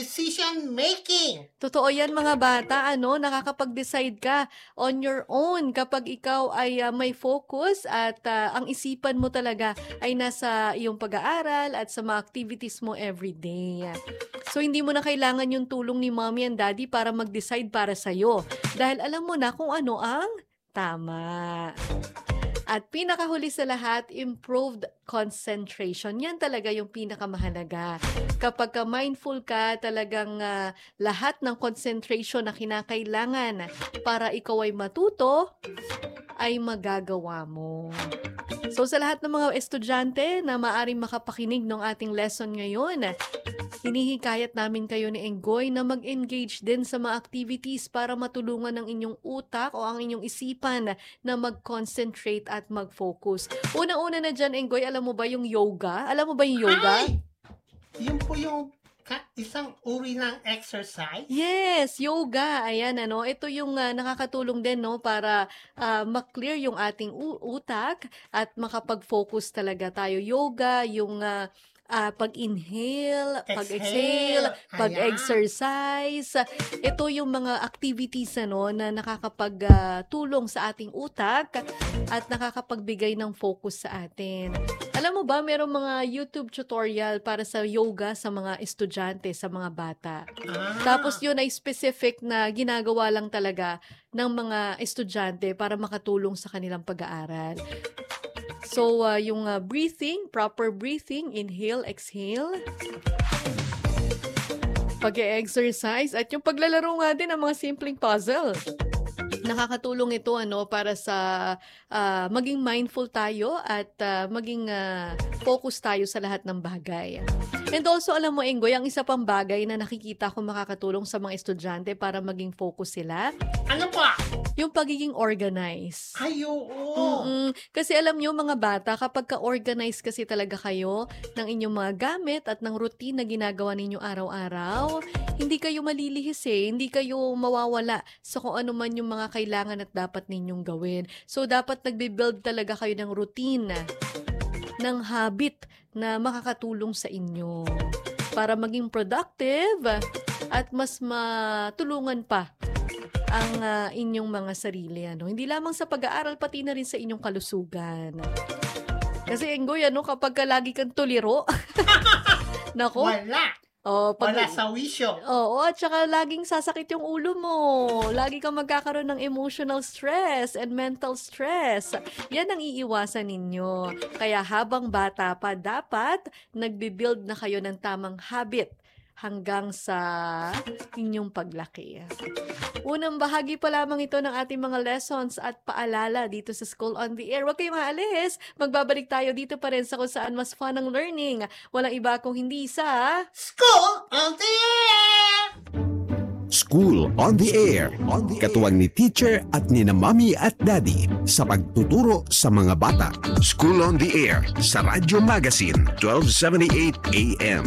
decision making. Totoo yan mga bata, nakakapag-decide ka on your own kapag ikaw ay may focus at ang isipan mo talaga ay nasa iyong pag-aaral at sa mga activities mo everyday. So hindi mo na kailangan yung tulong ni mommy and daddy para mag-decide para sa'yo dahil alam mo na kung ano ang tama. At pinakahuli sa lahat, improved concentration. Yan talaga yung pinakamahalaga. Kapag mindful ka, talagang lahat ng concentration na kinakailangan para ikaw ay matuto, ay magagawa mo. So sa lahat ng mga estudyante na maaring makapakinig ng ating lesson ngayon, hinihikayat namin kayo ni Enggoy na mag-engage din sa mga activities para matulungan ang inyong utak o ang inyong isipan na mag-concentrate at mag-focus. Una-una na dyan, Enggoy, alam mo ba yung yoga? Alam mo ba yung yoga? Ay! Yun po yung isang uri ng exercise? Yes, yoga. Ayan, ito yung nakakatulong din, para ma-clear yung ating utak at makapag-focus talaga tayo. Yoga, yung pag-inhale, pag-exhale, pag-exercise. Ito yung mga activities na nakakapagtulong sa ating utak at nakakapagbigay ng focus sa atin. Alam mo ba, merong mga YouTube tutorial para sa yoga sa mga estudyante, sa mga bata. Tapos yun ay specific na ginagawa lang talaga ng mga estudyante para makatulong sa kanilang pag-aaral. So, yung breathing, proper breathing, inhale, exhale. Pag-exercise at yung paglalaro nga din ng mga simpleng puzzle. Nakakatulong ito para sa maging mindful tayo at maging focus tayo sa lahat ng bagay. And also, alam mo, Enggoy, ang isa pang bagay na nakikita ko makakatulong sa mga estudyante para maging focus sila. Ano pa? Yung pagiging organized. Ay, oo. Kasi alam nyo, mga bata, kapag ka-organize kasi talaga kayo ng inyong mga gamit at ng routine na ginagawa ninyo araw-araw, hindi kayo malilihis hindi kayo mawawala sa kung ano man yung mga kailangan at dapat ninyong gawin. So, dapat nagbe-build talaga kayo ng routine, ng habit na makakatulong sa inyo para maging productive at mas matulungan pa ang inyong mga sarili. Hindi lamang sa pag-aaral, pati na rin sa inyong kalusugan. Kasi, Enggoy, kapag lagi kang tuliro, nako, wala sa wisyo. Oo, at saka laging sasakit yung ulo mo. Lagi kang magkakaroon ng emotional stress and mental stress. Yan ang iiwasan ninyo. Kaya habang bata pa, dapat nagbe-build na kayo ng tamang habit hanggang sa inyong paglaki. Unang bahagi pa lamang ito ng ating mga lessons at paalala dito sa School on the Air. Huwag kayong maalis. Magbabalik tayo dito pa rin sa kung saan mas fun ang learning. Walang iba kung hindi sa School on the Air! School on the Air. Katuwang ni teacher at ni na mommy at daddy sa pagtuturo sa mga bata. School on the Air sa Radyo Magazine 1278 AM.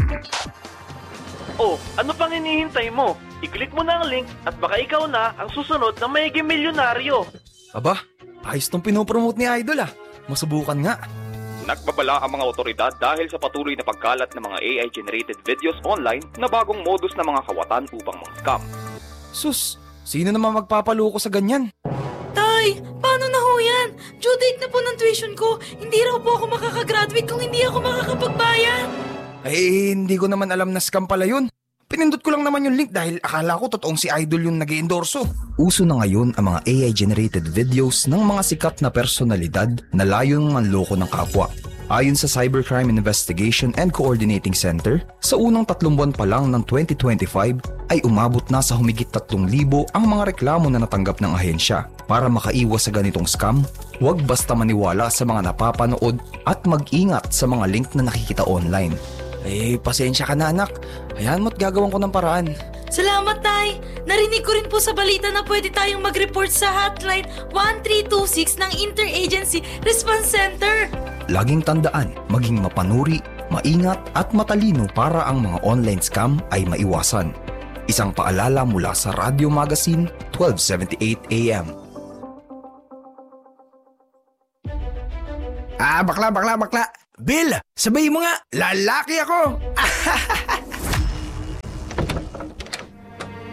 Oh, ano pang hinihintay mo? I-click mo na ang link at baka ikaw na ang susunod na magiging milyonaryo. Aba, ayos tong pinopromote ni Idol Masubukan nga. Nagbabala ang mga otoridad dahil sa patuloy na pagkalat ng mga AI-generated videos online na bagong modus ng mga kawatan upang mga-scam. Sus, sino naman magpapaloko sa ganyan? Tay, paano na ho yan? Due date na po ng tuition ko. Hindi raw po ako makakagraduate kung hindi ako makakapagbayad. Eh, hindi ko naman alam na scam pala yun. Pinindot ko lang naman yung link dahil akala ko totoong si Idol yung nag-iendorso. Uso na ngayon ang mga AI-generated videos ng mga sikat na personalidad na layong manloko ng kapwa. Ayon sa Cybercrime Investigation and Coordinating Center, sa unang 3 buwan pa lang ng 2025 ay umabot na sa humigit 3,000 ang mga reklamo na natanggap ng ahensya. Para makaiwas sa ganitong scam, huwag basta maniwala sa mga napapanood at mag-ingat sa mga link na nakikita online. Eh, pasensya ka na anak. Hayaan mo't gagawin ko ng paraan. Salamat, Tay. Narinig ko rin po sa balita na pwede tayong mag-report sa hotline 1326 ng Interagency Response Center. Laging tandaan, maging mapanuri, maingat at matalino para ang mga online scam ay maiwasan. Isang paalala mula sa Radyo Magazine 1278 AM. Bakla. Bill, sabay mo nga, lalaki ako.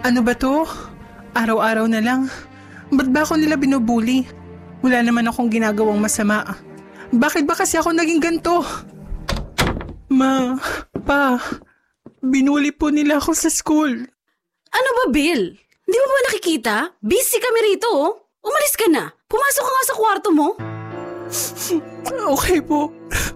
Ano ba to? Araw-araw na lang. Ba't ba ako nila binubuli? Wala naman akong ginagawang masama. Bakit ba kasi ako naging ganito? Ma, pa, binuli po nila ako sa school. Ano ba, Bill? Hindi mo ba nakikita? Busy kami rito, oh. Umalis ka na. Pumasok ka nga sa kwarto mo. Okay po.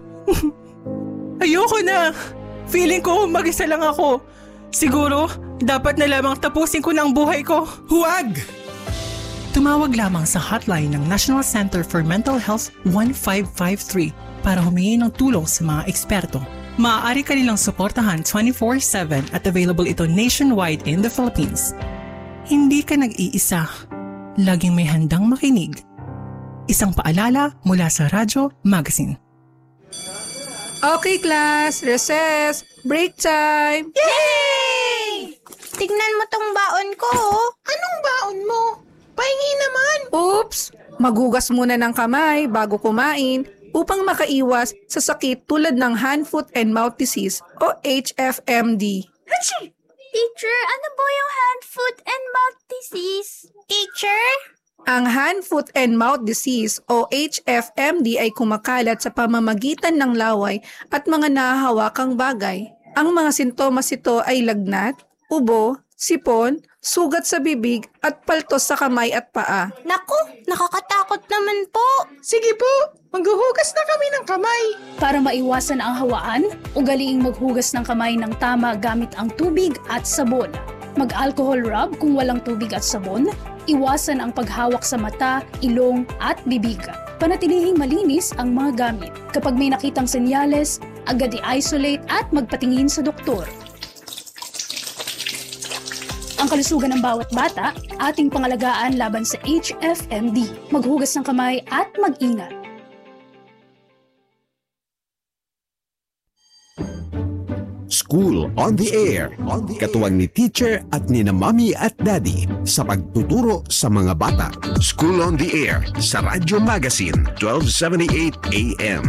Ayoko na. Feeling ko mag-isa lang ako. Siguro, dapat na lamang tapusin ko na ang buhay ko. Huwag! Tumawag lamang sa hotline ng National Center for Mental Health 1553 para humingi ng tulong sa mga eksperto. Maaari ka nilang suportahan 24/7 at available ito nationwide in the Philippines. Hindi ka nag-iisa. Laging may handang makinig. Isang paalala mula sa Radyo Magazine. Okay, class. Recess. Break time. Yay! Tignan mo tong baon ko. Anong baon mo? Pahingi naman. Oops! Maghugas muna ng kamay bago kumain upang makaiwas sa sakit tulad ng hand, foot, and mouth disease o HFMD. Hachi! Teacher, ano po yung hand, foot, and mouth disease? Teacher? Ang hand, foot, and mouth disease o HFMD ay kumakalat sa pamamagitan ng laway at mga nahahawakang bagay. Ang mga sintomas ito ay lagnat, ubo, sipon, sugat sa bibig at paltos sa kamay at paa. Naku, nakakatakot naman po. Sige po, maghuhugas na kami ng kamay. Para maiwasan ang hawaan, ugaliing maghugas ng kamay ng tama gamit ang tubig at sabon. Mag-alcohol rub kung walang tubig at sabon. Iwasan ang paghawak sa mata, ilong at bibig. Panatilihing malinis ang mga gamit. Kapag may nakitang senyales, agad i-isolate at magpatingin sa doktor. Ang kalusugan ng bawat bata, ating pangalagaan laban sa HFMD. Maghugas ng kamay at mag-ingat. School on the Air. Katuwang ni teacher at ni na mommy at daddy sa pagtuturo sa mga bata. School on the Air sa Radyo Magazine 1278 AM.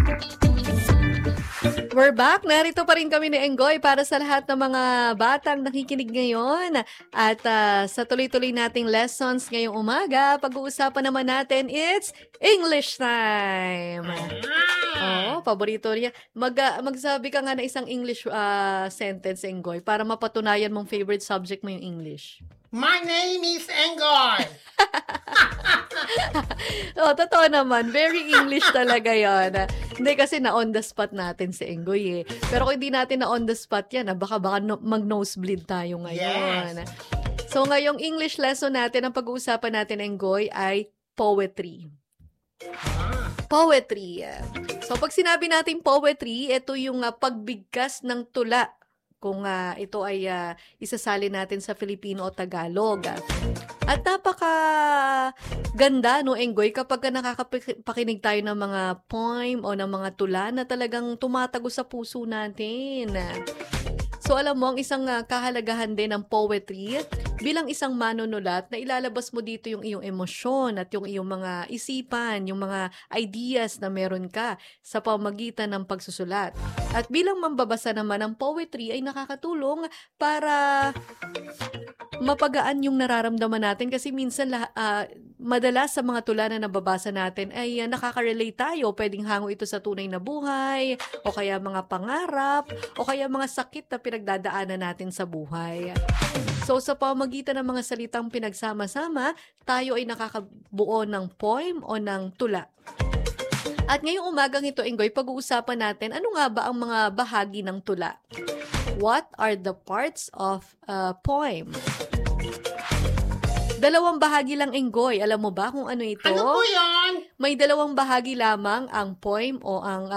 We're back. Narito pa rin kami ni Enggoy para sa lahat ng mga batang nakikinig ngayon. At sa tuloy-tuloy nating lessons ngayong umaga, pag-uusapan naman natin, it's English time. Oh, paborito niya. Magsabi ka nga na isang English sentence, Enggoy, para mapatunayan mong favorite subject mo yung English. My name is Enggoy. Oh, totoo naman. Very English talaga yan. Hindi kasi na-on the spot natin si Enggoy eh. Pero kung hindi natin na-on the spot yan, baka mag-nosebleed tayo ngayon. Yes. So, ngayong English lesson natin, ang pag-uusapan natin, Enggoy, ay poetry. Poetry. So, pag sinabi natin poetry, ito yung pagbigkas ng tula. Kung ito ay isasalin natin sa Filipino o Tagalog. At napaka-ganda, no, Enggoy, kapag nakakapakinig tayo ng mga poem o ng mga tula na talagang tumatago sa puso natin. So, alam mo, ang isang kahalagahan din ng poetry, bilang isang manunulat na ilalabas mo dito yung iyong emosyon at yung iyong mga isipan, yung mga ideas na meron ka sa pamagitan ng pagsusulat. At bilang mambabasa naman ng poetry ay nakakatulong para mapagaan yung nararamdaman natin kasi minsan madalas sa mga tula na nababasa natin ay nakaka-relate tayo. Pwedeng hango ito sa tunay na buhay o kaya mga pangarap o kaya mga sakit na pinagdadaanan natin sa buhay. So sa pamagitan ng mga salitang pinagsama-sama, tayo ay nakakabuo ng poem o ng tula. At ngayong umagang ito, Enggoy, pag-uusapan natin ano nga ba ang mga bahagi ng tula? What are the parts of a poem? Dalawang bahagi lang, Enggoy. Alam mo ba kung ano ito? Ano po yan? May dalawang bahagi lamang ang poem o ang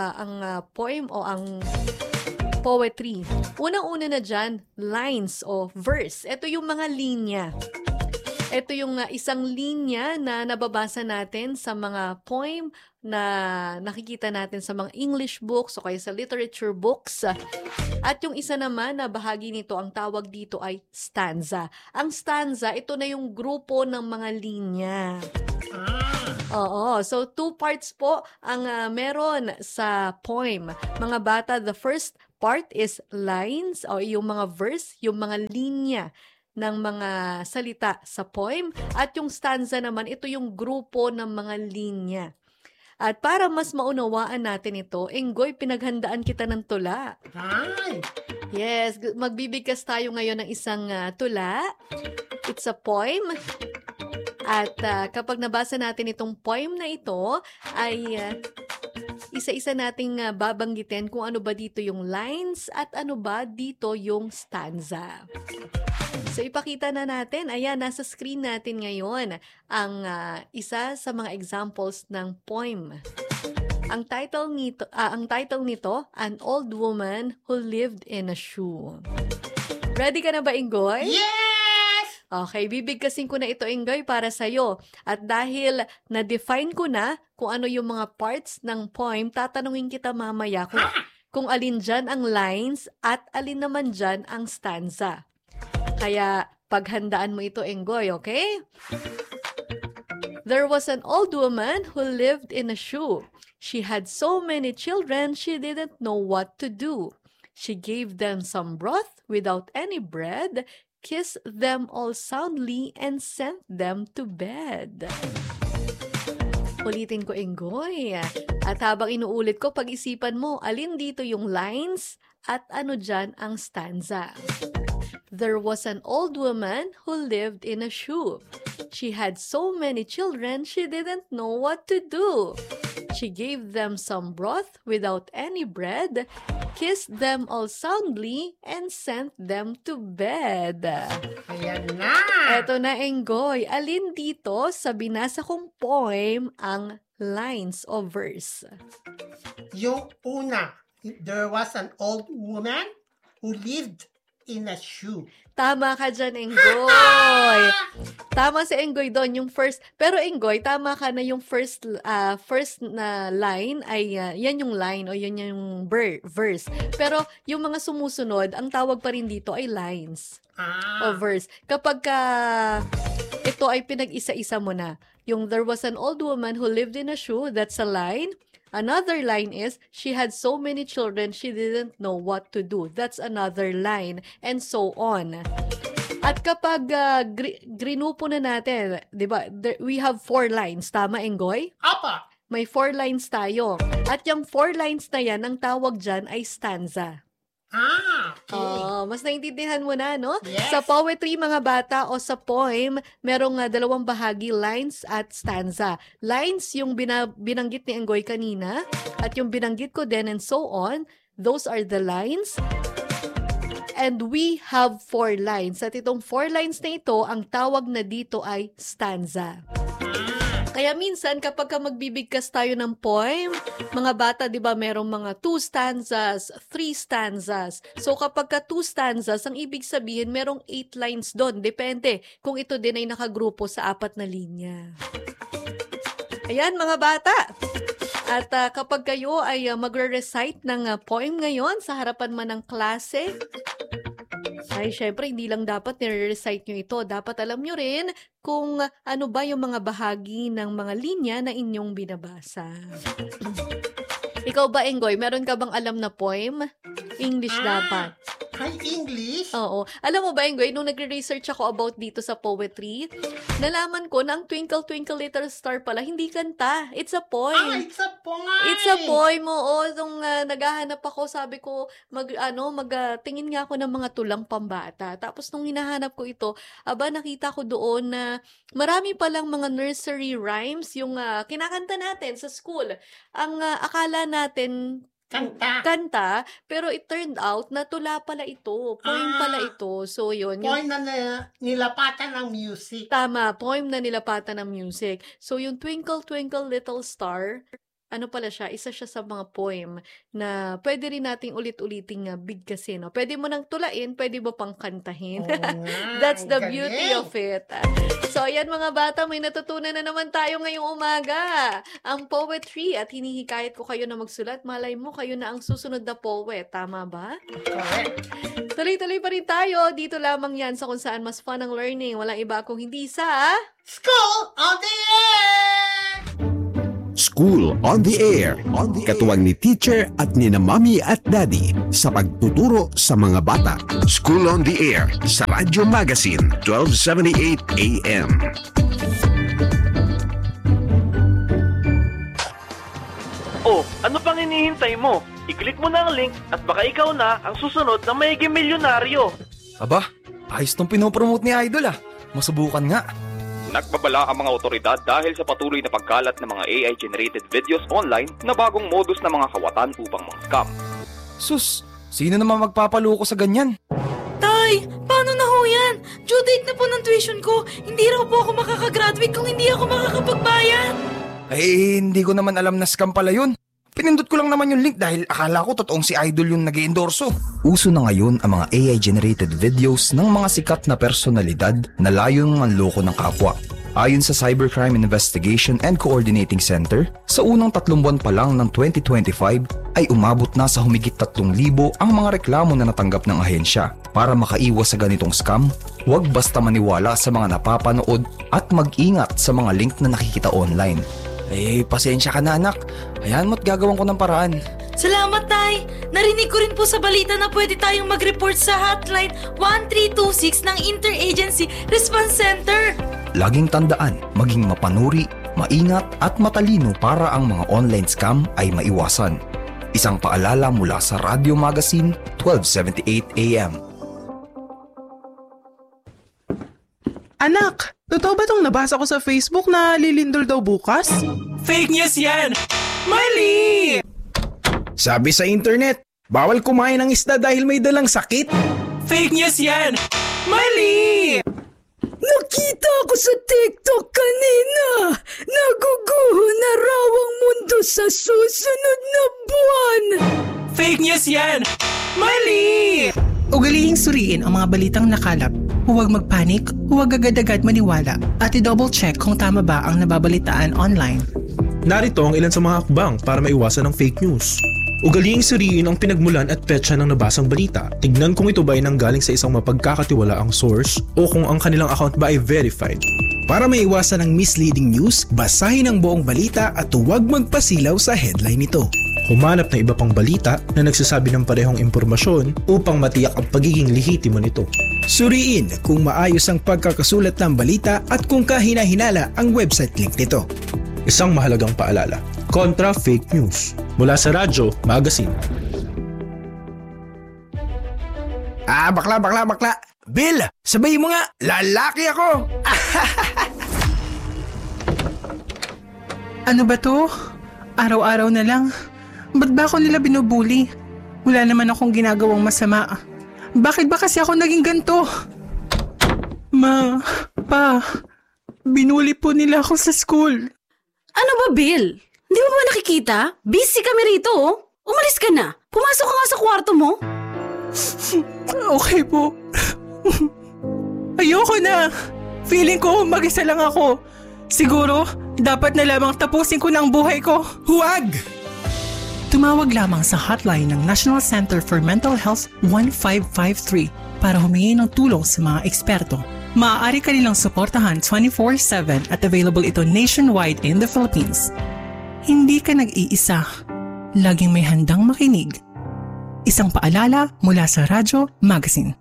poetry. Unang-una na dyan, lines o verse. Ito yung mga linya. Ito yung isang linya na nababasa natin sa mga poem na nakikita natin sa mga English books o kaya sa literature books. At yung isa naman na bahagi nito, ang tawag dito ay stanza. Ang stanza, ito na yung grupo ng mga linya. Oo. So, 2 parts po ang meron sa poem. Mga bata, the first part is lines o yung mga verse, yung mga linya ng mga salita sa poem. At yung stanza naman, ito yung grupo ng mga linya. At para mas maunawaan natin ito, Enggoy, pinaghandaan kita ng tula. Ay! Yes, magbibigkas tayo ngayon ng isang tula. It's a poem. At kapag nabasa natin itong poem na ito, ay isa-isa nating babanggitin kung ano ba dito yung lines at ano ba dito yung stanza. So ipakita na natin, ayan, nasa screen natin ngayon ang isa sa mga examples ng poem. Ang title nito, An Old Woman Who Lived in a Shoe. Ready ka na ba, Enggoy? Yes! Okay, bibigkasin ko na ito, Enggoy, para sa'yo. At dahil na-define ko na kung ano yung mga parts ng poem, tatanungin kita mamaya kung alin dyan ang lines at alin naman dyan ang stanza. Kaya paghandaan mo ito, Enggoy, okay? There was an old woman who lived in a shoe. She had so many children, she didn't know what to do. She gave them some broth without any bread, kissed them all soundly, and sent them to bed. Ulitin ko, Enggoy. At habang inuulit ko, pag-isipan mo, alin dito yung lines at ano dyan ang stanza. There was an old woman who lived in a shoe. She had so many children, she didn't know what to do. She gave them some broth without any bread, kissed them all soundly, and sent them to bed. Ayan na! Eto na, Enggoy. Alin dito sa binasa kong poem ang lines o verse? Yung una, there was an old woman who lived in a shoe. Tama ka dyan, Enggoy. Tama si Enggoy doon, yung first. Pero Enggoy, tama ka na yung first na line ay yan yung line o yan yung verse. Pero yung mga sumusunod, ang tawag pa rin dito ay lines o verse. Kapag ito ay pinag-isa-isa mo na. Yung there was an old woman who lived in a shoe, that's a line. Another line is, she had so many children, she didn't know what to do. That's another line, and so on. At kapag grinupo na natin, di ba, we have 4 lines. Tama, Enggoy? Apa! May 4 lines tayo. At yung 4 lines na yan, ang tawag dyan ay stanza. Okay. Mas naintindihan mo na, no? Yes. Sa poetry, mga bata, o sa poem, merong 2 bahagi, lines at stanza. Lines, yung binanggit ni Enggoy kanina, at yung binanggit ko din, and so on. Those are the lines. And we have 4 lines. At itong 4 lines na ito, ang tawag na dito ay stanza. Kaya minsan, kapag magbibigkas tayo ng poem, mga bata, di ba, merong mga 2 stanzas, 3 stanzas. So, kapag 2 stanzas, ang ibig sabihin, merong 8 lines doon. Depende kung ito din ay nakagrupo sa 4 na linya. Ayan, mga bata. At kapag kayo ay magre-recite ng poem ngayon sa harapan man ng klase, ay, syempre, hindi lang dapat nire-recite nyo ito. Dapat alam nyo rin kung ano ba yung mga bahagi ng mga linya na inyong binabasa. Ikaw ba, Enggoy, meron ka bang alam na poem? English dapat. Ay, English? Oo. Alam mo ba, Enggoy, nung nagre-research ako about dito sa poetry, nalaman ko na ang Twinkle Twinkle Little Star pala, hindi kanta. It's a poem. It's a poem. It's a poem, oo. Nung naghahanap ako, sabi ko, tingin nga ako ng mga tulang pambata. Tapos nung hinahanap ko ito, nakita ko doon na marami palang mga nursery rhymes yung kinakanta natin sa school. Ang akala natin, kanta, pero it turned out na tula pala ito. Poem pala ito. So, yun. Poem na nilapatan ng music. Tama, poem na nilapatan ng music. So, yung Twinkle Twinkle Little Star, ano pala siya, isa siya sa mga poem na pwede rin nating ulit-uliting bigkasin. No? Pwede mo nang tulain, pwede mo pang kantahin. That's the beauty of it. So, ayan mga bata, may natutunan na naman tayo ngayong umaga. Ang poetry at hinihikayat ko kayo na magsulat. Malay mo, kayo na ang susunod na poet. Tama ba? Correct. Tuloy-tuloy pa rin tayo. Dito lamang yan sa kung saan mas fun ang learning. Walang iba kung hindi sa School on the Air! School on the Air. Katuwang ni Teacher at ni Mami at Daddy sa pagtuturo sa mga bata. School on the Air sa Radyo Magazine 1278 AM. Oh, ano pang hinihintay mo? I-click mo na ang link at baka ikaw na ang susunod na magiging milyonaryo. Aba, ayos tong pinopromote ni Idol ah. Masubukan nga. Nagbabala ang mga otoridad dahil sa patuloy na pagkalat ng mga AI-generated videos online na bagong modus ng mga kawatan upang mga-scam. Sus, sino naman magpapaloko sa ganyan? Tay, paano na ho yan? Due date na po ng tuition ko. Hindi raw po ako makakagraduate kung hindi ako makakapagbayad. Eh, hindi ko naman alam na scam pala yun. Pinindot ko lang naman yung link dahil akala ko totoong si Idol yung nag-i-endorso. Uso na ngayon ang mga AI-generated videos ng mga sikat na personalidad na layong manloko ng kapwa. Ayon sa Cybercrime Investigation and Coordinating Center, sa unang 3 buwan pa lang ng 2025 ay umabot na sa humigit 3,000 ang mga reklamo na natanggap ng ahensya. Para makaiwas sa ganitong scam, huwag basta maniwala sa mga napapanood at mag-ingat sa mga link na nakikita online. Eh, pasensya ka na anak. Hayaan mo't gagawin ko ng paraan. Salamat, Tay. Narinig ko rin po sa balita na pwede tayong mag-report sa hotline 1326 ng Interagency Response Center. Laging tandaan, maging mapanuri, maingat at matalino para ang mga online scam ay maiwasan. Isang paalala mula sa Radyo Magazine 1278 AM. Anak, totoo ba itong nabasa ko sa Facebook na lilindol daw bukas? Fake news yan! Mali! Sabi sa internet, bawal kumain ng isda dahil may dalang sakit. Fake news yan! Mali! Nakita ko sa TikTok kanina. Naguguho na raw ang mundo sa susunod na buwan. Fake news yan! Mali! Ugalihing suriin ang mga balitang nakalap. Huwag magpanik, huwag agad-agad maniwala at i-double check kung tama ba ang nababalitaan online. Narito ang ilan sa mga hakbang para maiwasan ng fake news. Ugalihing suriin ang pinagmulan at petsa ng nabasang balita. Tignan kung ito ba ay nanggaling sa isang mapagkakatiwalaang source o kung ang kanilang account ba ay verified. Para maiwasan ang misleading news, basahin ang buong balita at huwag magpasilaw sa headline nito. Humanap ng iba pang balita na nagsasabi ng parehong impormasyon upang matiyak ang pagiging lehitimo nito. Suriin kung maayos ang pagkakasulat ng balita at kung kahina-hinala ang website link nito. Isang mahalagang paalala, kontra fake news. Mula sa Radyo Magazine. Bakla. Bill, sabay mo nga, lalaki ako! Ano ba to? Araw-araw na lang. Ba't ba ako nila binubuli? Wala naman akong ginagawang masama. Bakit ba kasi ako naging ganito? Ma, pa, binuli po nila ako sa school. Ano ba, Bill? Hindi mo ba nakikita? Busy kami rito, oh. Umalis ka na. Pumasok ka nga sa kwarto mo. Okay po. Ayoko na. Feeling ko mag-isa lang ako. Siguro, dapat na lamang tapusin ko na ang buhay ko. Huwag! Tumawag lamang sa hotline ng National Center for Mental Health 1553 para humingi ng tulong sa mga eksperto. Maaari ka nilang suportahan 24/7 at available ito nationwide in the Philippines. Hindi ka nag-iisa. Laging may handang makinig. Isang paalala mula sa Radyo Magazine.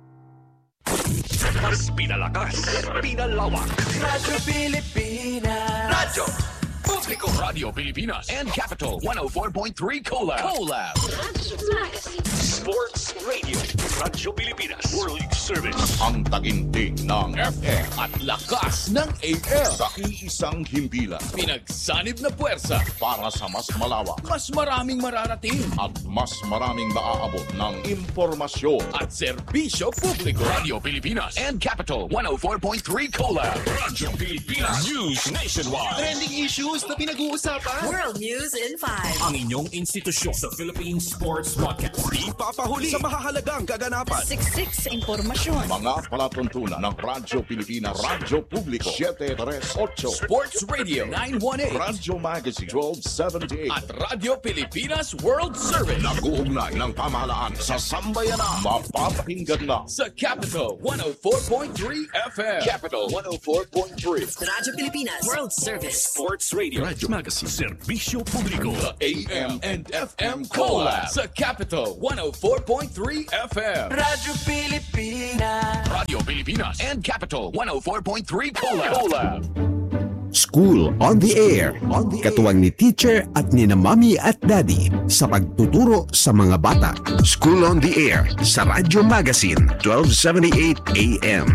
Mas pinalakas, pinalawak. Radyo Pilipinas. Radyo Publiko Radio Pilipinas and Capital 104.3 Collab. Sports Radio. Radyo Pilipinas. World Service. Ang taginting ng FM at lakas ng AM. Sa iisang himpilan. Pinagsanib na puwersa para sa mas malawak, mas maraming mararating at mas maraming maaabot ng impormasyon at serbisyo publiko. Radio Pilipinas and Capital 104.3 Collab. Radyo Pilipinas. News nationwide. Trending issues na pinag-uusapan. World News in 5. Ang inyong institusyon sa Philippine Sports Podcast. Di papahuli sa mahahalagang kaganapan. Siksik sa impormasyon. Mga palatuntunan ng Radyo Pilipinas, Radyo Publiko 738, Sports Radio 918, Radyo Magazine 1278 at Radyo Pilipinas World Service. Nag-uugnay ng pamahalaan sa sambayanan. Mapapakinggan na sa Capital 104.3 FM. Capital 104.3. Radyo Pilipinas World Service. Sports Radio Radyo Magazine, Serbisyo Publiko, the AM and FM Collab sa Capital 104.3 FM. Radyo Pilipinas. Radio Pilipinas and Capital 104.3 Collab. School on the Air. Katuwang ni teacher at ni na mami at daddy sa pagtuturo sa mga bata. School on the Air sa Radyo Magazine 1278 AM.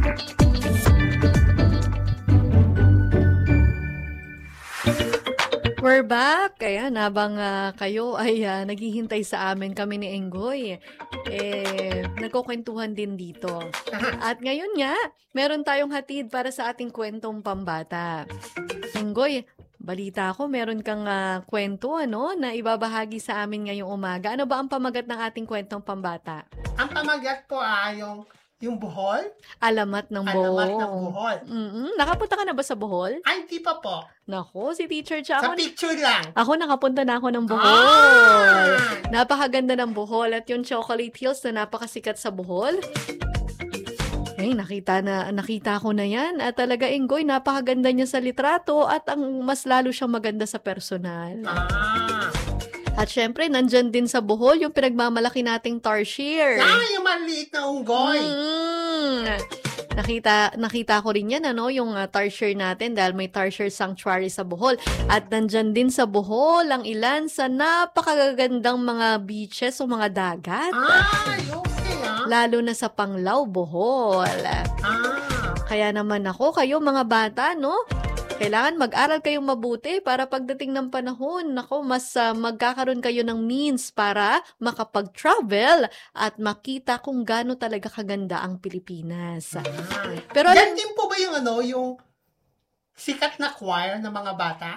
We're back. Ayan, habang kayo ay naghihintay sa amin, kami ni Enggoy, nagkukwentuhan din dito. At ngayon nga, meron tayong hatid para sa ating kwentong pambata. Enggoy, balita ko, meron kang kwento na ibabahagi sa amin ngayong umaga. Ano ba ang pamagat ng ating kwentong pambata? Ang pamagat ko ay yung Bohol. Alamat ng Bohol. Alamat ng Bohol. Nakapunta ka na ba sa Bohol? Ay, di pa po. Nako, si teacher siya. Sa picture lang. Ako nakapunta na ako ng Bohol. Napakaganda ng Bohol. At yung Chocolate Hills na napakasikat sa Bohol. Ay, nakita ko na yan. At talaga, Enggoy, napakaganda niya sa litrato at ang mas lalo siyang maganda sa personal. At syempre, nandyan din sa Bohol yung pinagmamalaki nating tarsier. Yung maliit na unggoy. Nakita ko rin yan, yung tarsier natin dahil may tarsier sanctuary sa Bohol. At nandyan din sa Bohol ang ilan sa napakagandang mga beaches o mga dagat. Okay. Lalo na sa Panglao, Bohol. Kaya naman kayo mga bata, kailangan mag-aral kayong mabuti para pagdating ng panahon, mas magkakaroon kayo ng means para makapag-travel at makita kung gaano talaga kaganda ang Pilipinas. Pero yan din po ba yung sikat na choir ng mga bata?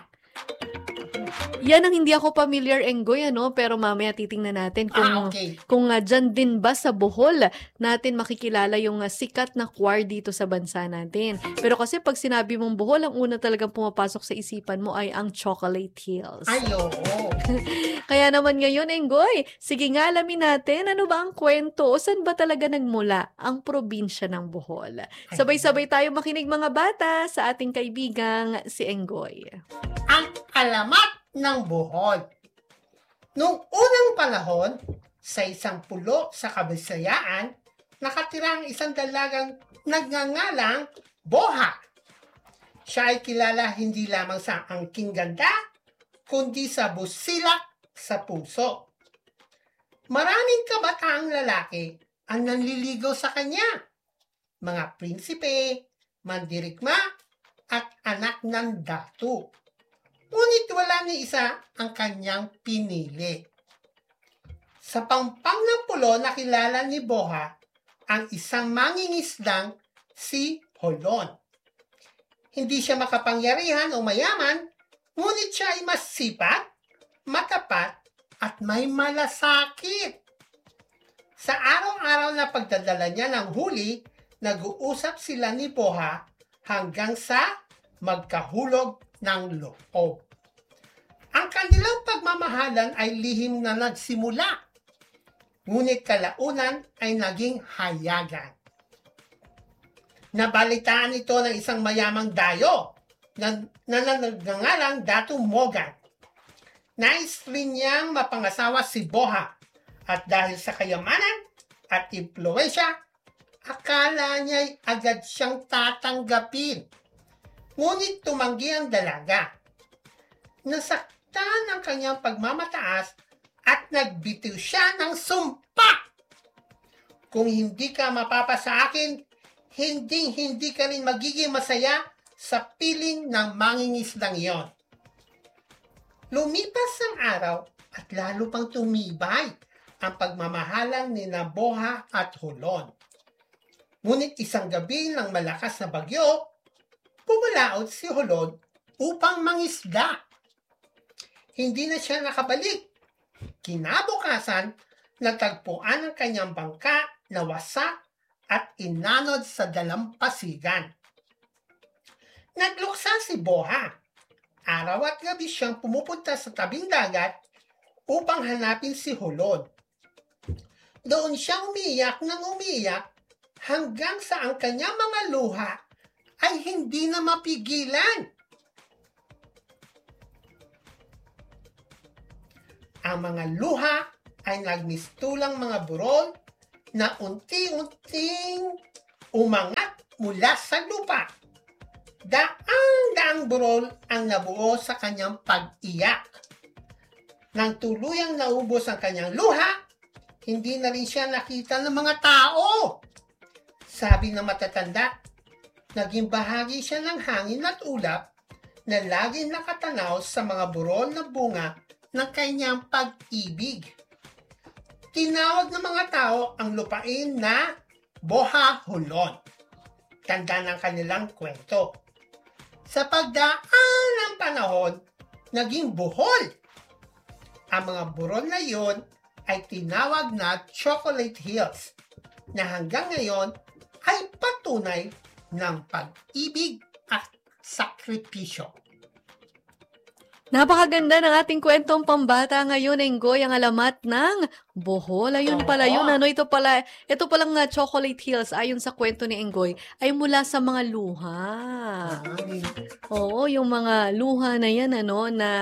Yan ang hindi ako familiar, Enggoy, pero mamaya titingnan natin kung dyan din ba sa Bohol natin makikilala yung sikat na choir dito sa bansa natin. Pero kasi pag sinabi mong Bohol, ang una talagang pumapasok sa isipan mo ay ang Chocolate Hills. Ay, oo. Kaya naman ngayon, Enggoy, sige nga alamin natin ano ba ang kwento o saan ba talaga nagmula ang probinsya ng Bohol. Sabay-sabay tayo makinig mga bata sa ating kaibigang si Enggoy. Ang alamat ng Bohol. Noong unang panahon, sa isang pulo sa Kabisayaan, nakatira ang isang dalagang nagngangalang Boha. Siya ay kilala hindi lamang sa angking ganda, kundi sa busilak sa puso. Maraming kabataang lalaki ang nanliligaw sa kanya. Mga prinsipe, mandirigma, at anak ng datu. Ngunit wala ni isa ang kanyang pinili. Sa pampang ng pulo nakilala ni Boha ang isang mangingisdang si Holon. Hindi siya makapangyarihan o mayaman, ngunit siya ay masipag, matapat, at may malasakit. Sa araw-araw na pagdadala niya ng huli, nag-uusap sila ni Boha hanggang sa magkahulog ng loob. Ang kanilang pagmamahalan ay lihim na nagsimula, ngunit kalaunan ay naging hayagan. Nabalitaan ito ng isang mayamang dayo na nagngangalang Datu Mogan. Nais rin niyang mapangasawa si Boha at dahil sa kayamanan at impluwensya, akala niya'y agad siyang tatanggapin. Ngunit tumanggi ang dalaga. Nasaktan ang kanyang pagmamataas at nagbitiw siya ng sumpa. Kung hindi ka mapapa sa akin, hindi ka rin magiging masaya sa piling ng mangingisdang iyon. Lumipas ang araw at lalo pang tumibay ang pagmamahalan ni Boha at Holon. Ngunit isang gabi ng malakas na bagyo, pumalaot si Holon upang mangisda. Hindi na siya nakabalik. Kinabukasan, natagpuan ang kanyang bangka na wasak at inanod sa dalampasigan. Nagluksa si Boha. Araw at gabi siyang pumupunta sa tabing dagat upang hanapin si Holon. Doon siya umiiyak ng umiiyak hanggang sa ang kanyang mga luha ay hindi na mapigilan. Ang mga luha ay nagmistulang mga burol na unti-unting umangat mula sa lupa. Daang-daang burol ang nabuo sa kanyang pag-iyak. Nang tuluyang naubos ang kanyang luha, hindi na rin siya nakita ng mga tao. Sabi ng matatanda, naging bahagi siya ng hangin at ulap na laging nakatanaw sa mga burol na bunga ng kanyang pag-ibig. Tinawag ng mga tao ang lupain na Bohahulon, tanda ng kanilang kwento. Sa pagdaan ng panahon, naging buhol. Ang mga burol na iyon ay tinawag na Chocolate Hills, na hanggang ngayon ay patunay ng pag-ibig at sakripisyo. Napakaganda ng ating kwentong pambata ngayon, Enggoy, ang alamat ng Bohol. Ayun pala yun, ano, ito palang Chocolate Hills, ayon sa kwento ni Enggoy, ay mula sa mga luha. Oo, yung mga luha na yan, ano, na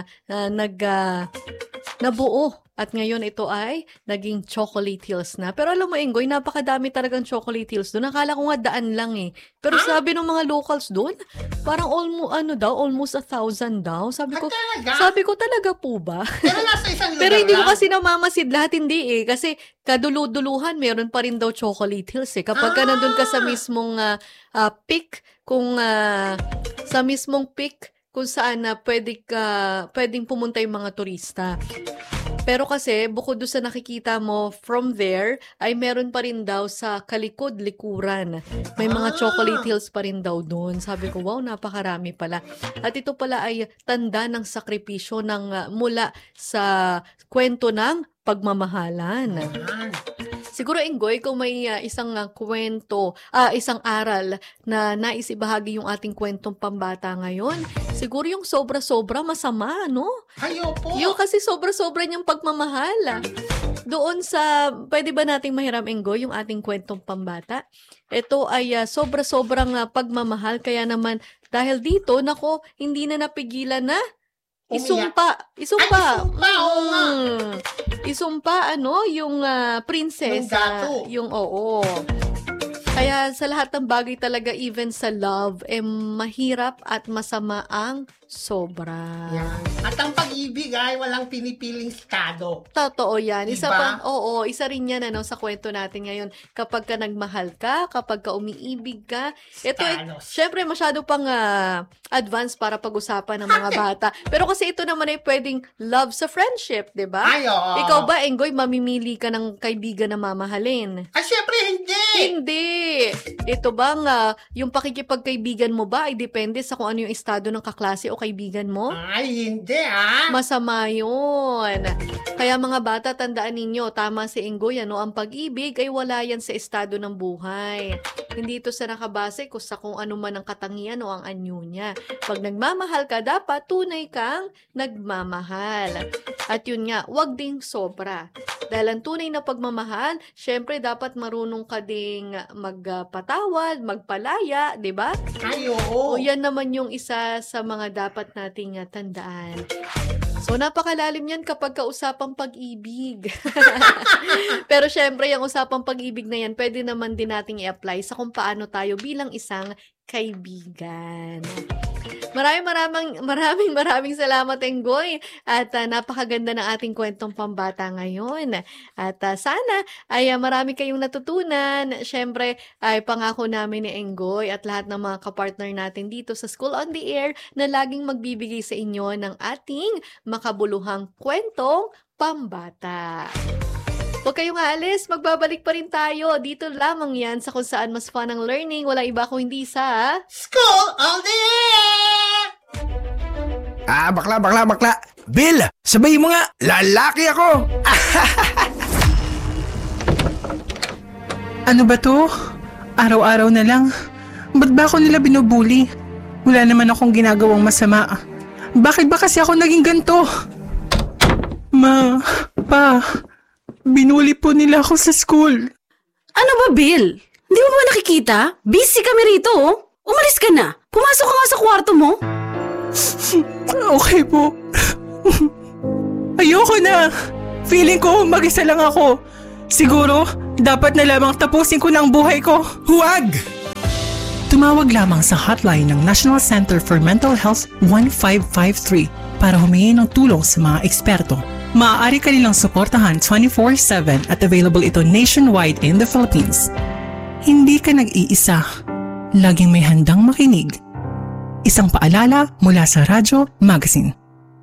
nabuo. At ngayon ito ay naging Chocolate Hills na. Pero alam mo, Enggoy, napakadami talagang Chocolate Hills doon. Akala ko nga daan lang eh. Pero sabi ng mga locals doon, parang almost 1,000 daw. Sabi ko talaga po ba? Pero nasa isang lugar Pero hindi ko lang. kasi namamasid lahat, hindi eh. Kasi kaduluduluhan, meron pa rin daw Chocolate Hills eh. Kapag ka nandun ka sa mismong peak, sa mismong peak, kung saan pwedeng pumunta yung mga turista. Pero kasi, bukod doon sa nakikita mo from there, ay meron pa rin daw sa likuran. May mga Chocolate Hills pa rin daw doon. Sabi ko, wow, napakarami pala. At ito pala ay tanda ng sakripisyo mula sa kwento ng pagmamahalan. Siguro, Enggoy, kung may isang kwento, isang aral na naisibahagi yung ating kwentong pambata ngayon, siguro yung sobra-sobra masama, no? Ayo po. Yung kasi sobra-sobra niyang pagmamahal. Doon sa, pwede ba nating mahiram, Enggoy, yung ating kwentong pambata? Ito ay sobra-sobrang pagmamahal, kaya naman dahil dito, nako, hindi na napigilan na Isumpa, oo nga. Isumpa, yung prinsesa. Yung oo. Kaya sa lahat ng bagay talaga, even sa love, mahirap at masama ang sobra. Yan. At ang pag-ibig ay walang pinipiling estado. Totoo yan. Diba? Isa rin yan sa kwento natin ngayon. Kapag ka nagmahal ka, kapag ka umiibig ka, ito syempre masyado pang advance para pag-usapan ng mga bata. Pero kasi ito naman ay pwedeng love sa friendship, di ba? Ay, oo. Ikaw ba, Enggoy, mamimili ka ng kaibigan na mamahalin? Ay, syempre hindi! Hindi! Ito bang yung pakikipagkaibigan mo ba ay depende sa kung ano yung estado ng kaklase o kaibigan mo? Ay, hindi Masama yun. Kaya mga bata, tandaan ninyo, tama si Enggoy, ang pag-ibig ay wala yan sa estado ng buhay. Hindi ito sa nakabase sa kung ano man ang katangian o ang anyo niya. Pag nagmamahal ka, dapat tunay kang nagmamahal. At yun nga, wag ding sobra. Dahil ang tunay na pagmamahal, syempre dapat marunong ka ding magpatawad, magpalaya, di ba? Ay, oo. O yan naman yung isa sa mga dapat nating tandaan. So, napakalalim yan kapag kausapang pag-ibig. Pero syempre, yung usapang pag-ibig na yan, pwede naman din nating i-apply sa kung paano tayo bilang isang kaibigan. Maraming salamat, Enggoy. At napakaganda ng ating kwentong pambata ngayon. At sana ay marami kayong natutunan. Syempre, ay pangako namin ni Enggoy at lahat ng mga kapartner natin dito sa School on the Air na laging magbibigay sa inyo ng ating makabuluhang kwentong pambata. Huwag kayong aalis, magbabalik pa rin tayo. Dito lamang yan sa kung saan mas fun ang learning. Wala iba kung hindi sa School on the Air! Bakla. Bill, sabayin mo nga, lalaki ako. Ano ba to? Araw-araw na lang. Ba't ba ako nila binubuli? Wala naman akong ginagawang masama. Bakit ba kasi ako naging ganito? Pa, binuli po nila ako sa school. Ano ba, Bill? Hindi mo ba nakikita? Busy kami rito, oh. Umalis ka na. Pumasok ka nga sa kwarto mo. Okay po. Ayoko na! Feeling ko mag-isa lang ako. Siguro, dapat na lamang tapusin ko na ang buhay ko. Huwag! Tumawag lamang sa hotline ng National Center for Mental Health 1553 para humingi ng tulong sa mga eksperto. Maaari ka nilang suportahan 24/7 at available ito nationwide in the Philippines. Hindi ka nag-iisa. Laging may handang makinig. Isang paalala mula sa Radyo Magazine.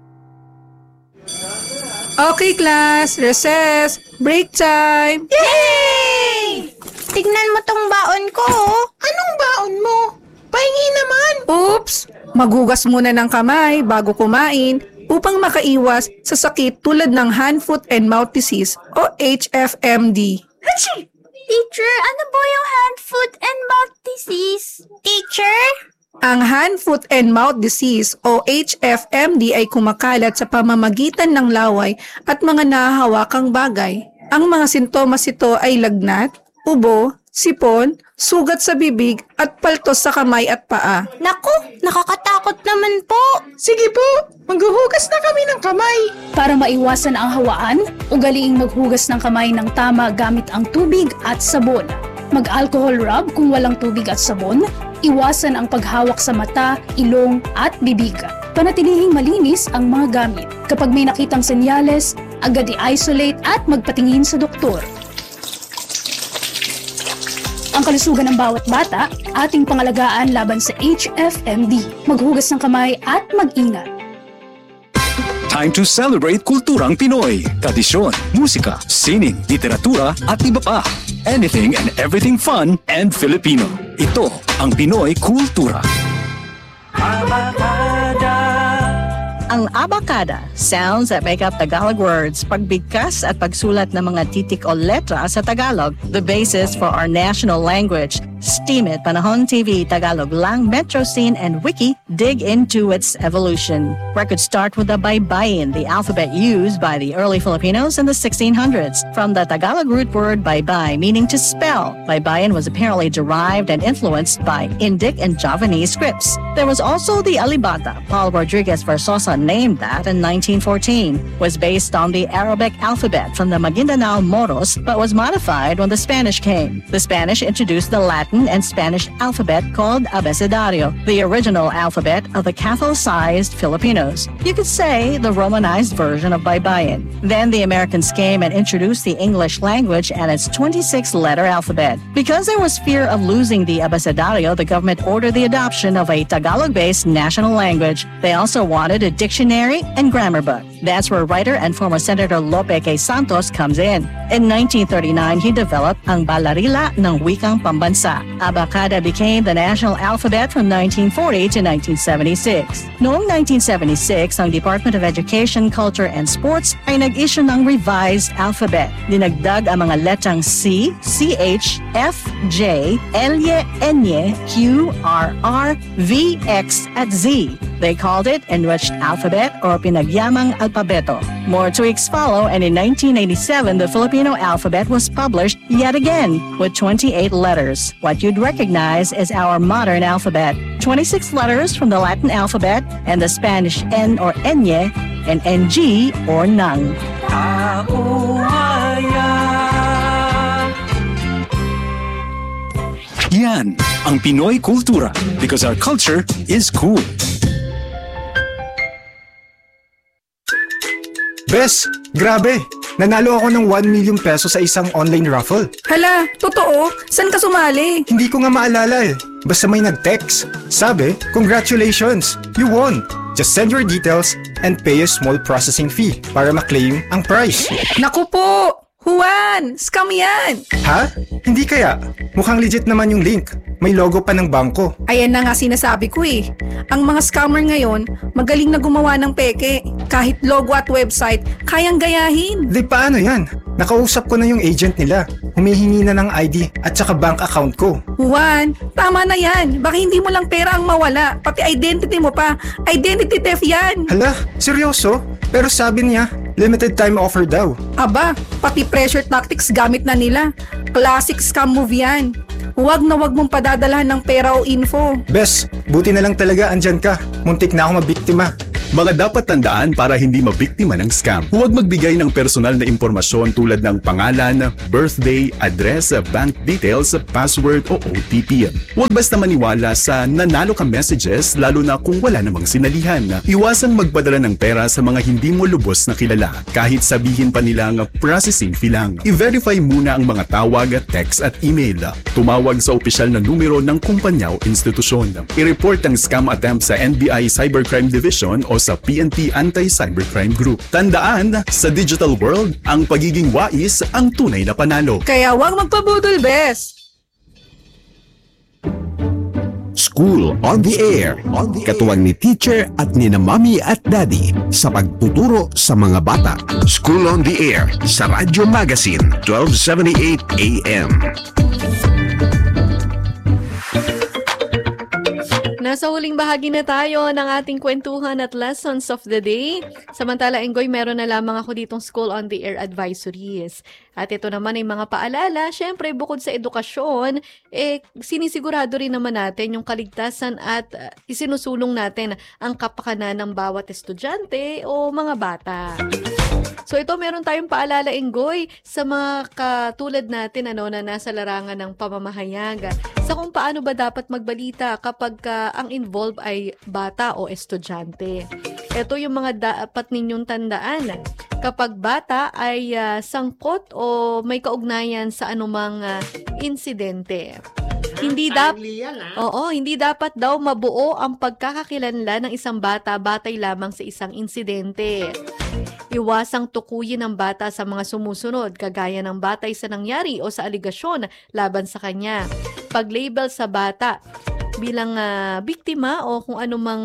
Okay, class. Recess. Break time. Yay! Tignan mo tong baon ko. Anong baon mo? Pahingi naman. Oops! Maghugas muna ng kamay bago kumain upang makaiwas sa sakit tulad ng hand, foot, and mouth disease o HFMD. Hachi! Teacher, ano po yung hand, foot, and mouth disease? Teacher? Ang hand, foot, and mouth disease o HFMD ay kumakalat sa pamamagitan ng laway at mga nahahawakang bagay. Ang mga sintomas ito ay lagnat, ubo, sipon, sugat sa bibig at paltos sa kamay at paa. Naku, nakakatakot naman po. Sige po, maghuhugas na kami ng kamay. Para maiwasan ang hawaan, ugaliing maghugas ng kamay ng tama gamit ang tubig at sabon. Mag-alcohol rub kung walang tubig at sabon. Iwasan ang paghawak sa mata, ilong at bibig. Panatilihing malinis ang mga gamit. Kapag may nakitang senyales, agad i-isolate at magpatingin sa doktor. Ang kalusugan ng bawat bata, ating pangalagaan laban sa HFMD. Maghugas ng kamay at mag-ingat. Time to celebrate kulturang Pinoy. Tradisyon, musika, sining, literatura at iba pa. Anything and everything fun and Filipino. Ito ang Pinoy Kultura. Ang abacada, sounds that make up Tagalog words, pagbigkas at pagsulat ng mga titik o letra sa Tagalog, the basis for our national language. Steam It, Panahon TV, Tagalog Lang, Metro Scene, and Wiki dig into its evolution. Records start with the baybayin, the alphabet used by the early Filipinos in the 1600s. From the Tagalog root word baybay, meaning to spell, baybayin was apparently derived and influenced by Indic and Javanese scripts. There was also the alibata. Paul Rodriguez Versosa named that in 1914. Was based on the Arabic alphabet from the Maguindanao Moros, but was modified when the Spanish came. The Spanish introduced the Latin and Spanish alphabet called abecedario, the original alphabet of the Catholicized Filipinos. You could say the Romanized version of baybayin. Then the Americans came and introduced the English language and its 26-letter alphabet. Because there was fear of losing the abecedario, the government ordered the adoption of a Tagalog-based national language. They also wanted a dictionary and grammar book. That's where writer and former Senator Lope K. Santos comes in. In 1939, he developed ang Balarila ng Wikang Pambansa. Abacada became the national alphabet from 1940 to 1976. Noong 1976, ang Department of Education, Culture and Sports ay nag-issue ng revised alphabet. Dinagdag ang mga letrang C, CH, F, J, L-Y, N-Y, Q, R, R, V, X at Z. They called it Enriched Alphabet or Pinagyamang Alpabeto. More tweaks follow, and in 1987, the Filipino alphabet was published yet again with 28 letters. What you'd recognize is our modern alphabet. 26 letters from the Latin alphabet and the Spanish N or Enye and NG or Nang. Yan ang Pinoy Kultura because our culture is cool. Bes, grabe! Nanalo ako ng 1 million pesos sa isang online raffle. Hala, totoo? Saan ka sumali? Hindi ko nga maalala eh. Basta may nag-text. Sabi, congratulations! You won! Just send your details and pay a small processing fee para ma-claim ang prize. Naku po! Juan! Scam yan! Ha? Hindi kaya? Mukhang legit naman yung link. May logo pa ng bangko. Ayan na nga sinasabi ko eh. Ang mga scammer ngayon, magaling na gumawa ng peke. Kahit logo at website, kayang gayahin. Di paano yan? Nakausap ko na yung agent nila. Humihingi na ng ID at saka bank account ko. Juan, tama na yan. Baka hindi mo lang pera ang mawala. Pati identity mo pa. Identity theft yan. Hala, seryoso? Pero sabi niya, limited time offer daw. Aba, pati pressure tactics gamit na nila. Classic scam move yan. Huwag na huwag mong padadalahan ng pera o info. Bes, buti na lang talaga andyan ka. Muntik na ako mabiktima. Mga dapat tandaan para hindi mabiktima ng scam. Huwag magbigay ng personal na impormasyon tulad ng pangalan, birthday, address, bank details, password o OTP. Huwag basta maniwala sa nanalo ka messages lalo na kung wala namang sinalihan. Iwasang magpadala ng pera sa mga hindi mo lubos na kilala kahit sabihin pa nilang processing fee lang. I-verify muna ang mga tawag, text at email. Tumawag sa opisyal na numero ng kumpanya o institusyon. I-report ang scam attempt sa NBI Cybercrime Division o sa PNP Anti-Cybercrime Group. Tandaan, sa digital world, ang pagiging wais ang tunay na panalo. Kaya huwag magpabudol, bes! School on the Air. Katuwang ni teacher at ni Mami at Daddy sa pagtuturo sa mga bata. School on the Air sa Radyo Magazine 1278 AM. Nasa huling bahagi na tayo ng ating kwentuhan at lessons of the day. Samantala, Enggoy, meron na lamang ako ditong School on the Air advisories. At ito naman ay mga paalala. Siyempre, bukod sa edukasyon, sinisigurado rin naman natin yung kaligtasan at isinusulong natin ang kapakanan ng bawat estudyante o mga bata. So ito, meron tayong paalala, Enggoy, sa mga katulad natin na nasa larangan ng pamamahayag sa kung paano ba dapat magbalita kapag ang involved ay bata o estudyante. Ito yung mga dapat ninyong tandaan. Kapag bata ay sangkot o may kaugnayan sa anumang insidente. Hindi dapat daw mabuo ang pagkakakilanlan ng isang bata batay lamang sa isang insidente. Iwasang tukuyin ng bata sa mga sumusunod, kagaya ng batay sa nangyari o sa aligasyon laban sa kanya. Pag-label sa bata bilang biktima o kung anumang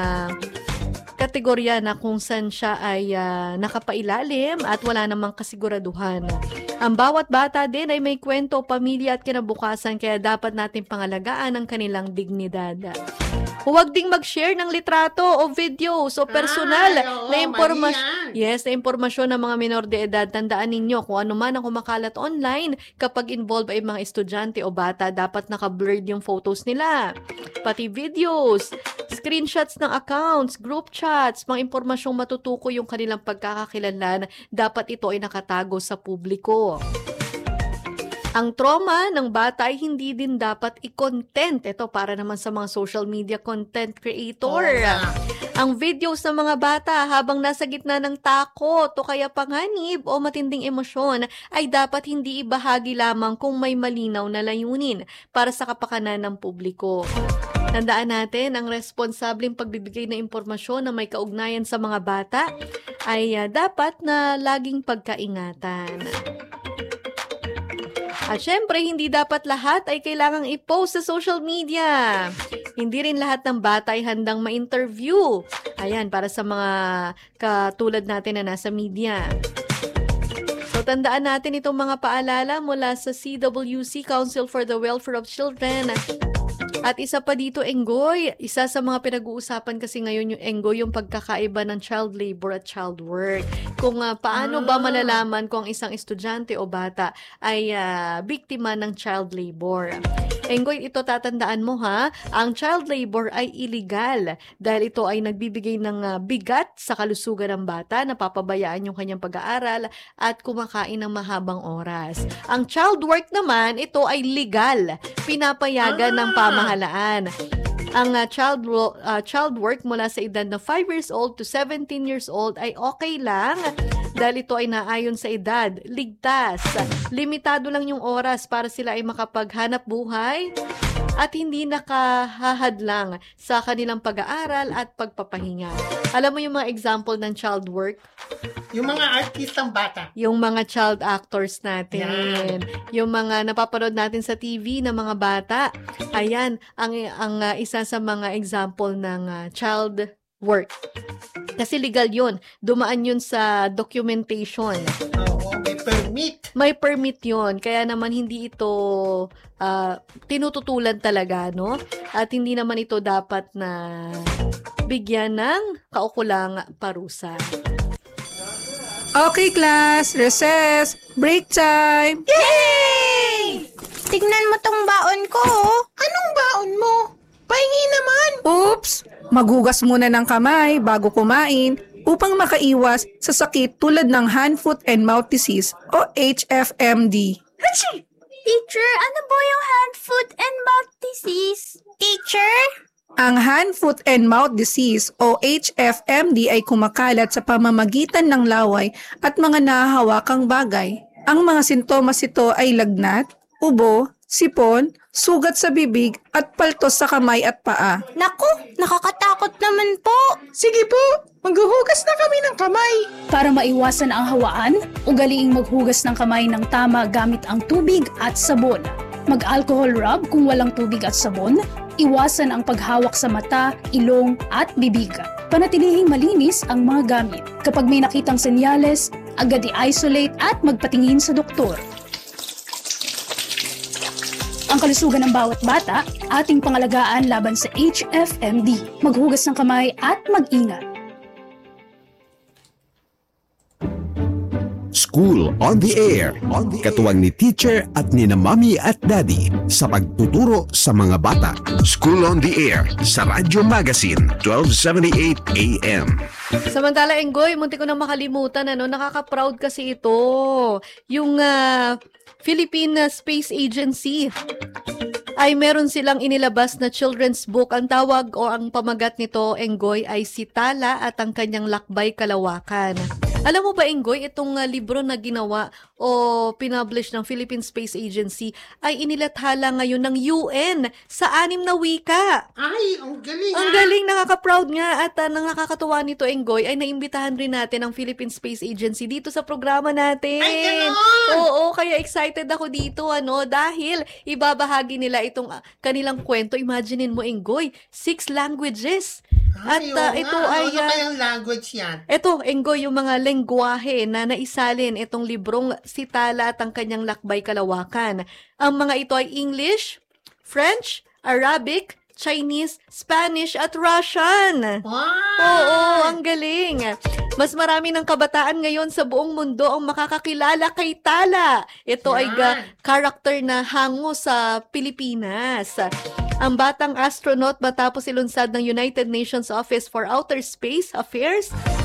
kategorya na kung saan siya ay nakapailalim at wala namang kasiguraduhan. Ang bawat bata din ay may kwento, pamilya at kinabukasan, kaya dapat natin pangalagaan ang kanilang dignidad. Huwag ding mag-share ng litrato o videos o personal na impormasyon. Yes, na impormasyon ng mga minor de edad. Tandaan ninyo kung ano man ang kumakalat online, kapag involved ay mga estudyante o bata, dapat naka-blurred yung photos nila. Pati videos, screenshots ng accounts, group chats, mga impormasyong matutukoy yung kanilang pagkakakilanlan, dapat ito ay nakatago sa publiko. Ang trauma ng bata ay hindi din dapat i-content. Ito para naman sa mga social media content creator. Ang videos ng mga bata habang nasa gitna ng takot o kaya panganib o matinding emosyon ay dapat hindi ibahagi lamang kung may malinaw na layunin para sa kapakanan ng publiko. Tandaan natin, ang responsableng pagbibigay ng impormasyon na may kaugnayan sa mga bata ay dapat na laging pagkaingatan. At syempre, hindi dapat lahat ay kailangang i-post sa social media. Hindi rin lahat ng bata ay handang ma-interview. Ayan, para sa mga katulad natin na nasa media. So, tandaan natin itong mga paalala mula sa CWC, Council for the Welfare of Children. At isa pa dito, Enggoy, isa sa mga pinag-uusapan kasi ngayon yung Enggoy, yung pagkakaiba ng child labor at child work. Kung paano ba malalaman kung isang estudyante o bata ay biktima ng child labor. Enggoy, ito tatandaan mo ha, ang child labor ay illegal dahil ito ay nagbibigay ng bigat sa kalusugan ng bata, napapabayaan yung kanyang pag-aaral at kumakain ng mahabang oras. Ang child work naman, ito ay legal, pinapayagan ng pamahalaan. Ang child work mula sa edad na 5 years old to 17 years old ay okay lang dahil ito ay naayon sa edad, ligtas, limitado lang yung oras para sila ay makapaghanap buhay at hindi nakahahadlang sa kanilang pag-aaral at pagpapahinga. Alam mo yung mga example ng child work? Yung mga artistang bata. Yung mga child actors natin. Yung mga napapanood natin sa TV na mga bata. Ayan, ang isa sa mga example ng child work. Kasi legal yun. Dumaan yun sa documentation. May permit. May permit yun. Kaya naman hindi ito tinututulan talaga, no? At hindi naman ito dapat na bigyan ng kaukulang parusa. Okay, class. Recess. Break time. Yay! Tignan mo tong baon ko. Anong baon mo? Pahingi naman. Oops! Maghugas muna ng kamay bago kumain upang makaiwas sa sakit tulad ng hand, foot, and mouth disease o HFMD. Teacher, ano po yung hand, foot, and mouth disease? Teacher? Ang hand, foot, and mouth disease o HFMD ay kumakalat sa pamamagitan ng laway at mga nahahawakang bagay. Ang mga sintomas ito ay lagnat, ubo, sipon, sugat sa bibig at paltos sa kamay at paa. Naku, nakakatakot naman po. Sige po, maghuhugas na kami ng kamay. Para maiwasan ang hawaan, ugaliing maghugas ng kamay ng tama gamit ang tubig at sabon. Mag-alcohol rub kung walang tubig at sabon. Iwasan ang paghawak sa mata, ilong at bibig. Panatilihing malinis ang mga gamit. Kapag may nakitang senyales, agad i-isolate at magpatingin sa doktor. Ang kalusugan ng bawat bata, ating pangalagaan laban sa HFMD. Maghugas ng kamay at mag-ingat. School on the Air. Katuwang ni Teacher at ni na Mami at Daddy sa pagtuturo sa mga bata. School on the Air sa Radyo Magazine 1278 AM. Samantala, Enggoy, munti ko na makalimutan, nakaka-proud kasi ito. Yung Philippine Space Agency ay meron silang inilabas na children's book. Ang tawag o ang pamagat nito, Enggoy, ay Si Tala at ang kanyang lakbay kalawakan. Alam mo ba, Enggoy, itong libro na ginawa o pinublish ng Philippine Space Agency ay inilathala ngayon ng UN sa 6 na wika. Ay, ang galing. Ang galing, nakaka-proud nga at nakakatuwa nito, Enggoy, ay naimbitahan rin natin ang Philippine Space Agency dito sa programa natin. Ay, ganon! Oo, kaya excited ako dito, dahil ibabahagi nila itong kanilang kwento. Imaginein mo, Enggoy, 6 languages. Ay, At ito ay... Ano kayang language yan? Ito, Enggoy, yung mga lengguwahe na naisalin itong librong Si Tala at ang kanyang lakbay kalawakan. Ang mga ito ay English, French, Arabic, Chinese, Spanish at Russian. Wow! Oo, ang galing. Mas marami ng kabataan ngayon sa buong mundo ang makakakilala kay Tala. Ito ay character na hango sa Pilipinas. Ang batang astronaut matapos ilunsad ng United Nations Office for Outer Space Affairs